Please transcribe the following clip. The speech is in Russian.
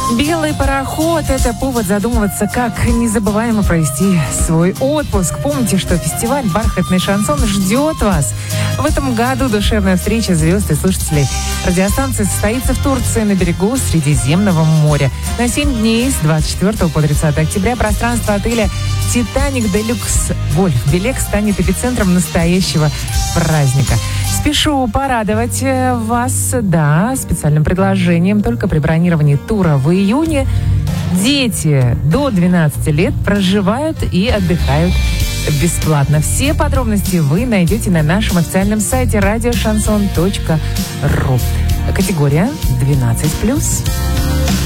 Белый пароход – это повод задумываться, как незабываемо провести свой отпуск. Помните, что фестиваль «Бархатный шансон» ждет вас. В этом году душевная встреча звезд и слушателей радиостанции состоится в Турции на берегу Средиземного моря. На 7 дней с 24 по 30 октября пространство отеля «Титаник Делюкс Гольф Белек» станет эпицентром настоящего праздника. Спешу порадовать вас, специальным предложением. Только при бронировании тура в июне дети до 12 лет проживают и отдыхают бесплатно. Все подробности вы найдете на нашем официальном сайте radioshanson.ru. Категория 12+.